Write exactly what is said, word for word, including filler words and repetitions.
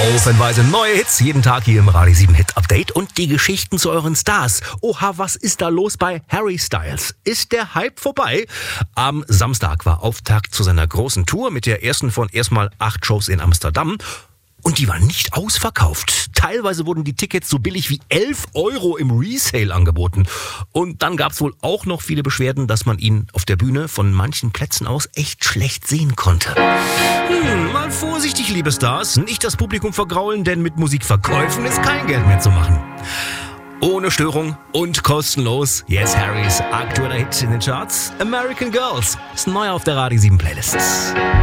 Haufenweise neue Hits, jeden Tag hier im Radio sieben Hit Update und die Geschichten zu euren Stars. Oha, was ist da los bei Harry Styles? Ist der Hype vorbei? Am Samstag war Auftakt zu seiner großen Tour mit der ersten von erstmal acht Shows in Amsterdam. Und die waren nicht ausverkauft. Teilweise wurden die Tickets so billig wie elf Euro im Resale angeboten. Und dann gab es wohl auch noch viele Beschwerden, dass man ihn auf der Bühne von manchen Plätzen aus echt schlecht sehen konnte. Hm, mal vorsichtig, liebe Stars. Nicht das Publikum vergraulen, denn mit Musikverkäufen ist kein Geld mehr zu machen. Ohne Störung und kostenlos. Jetzt Harrys aktueller Hit in den Charts. American Girls ist neu auf der Radio sieben Playlist.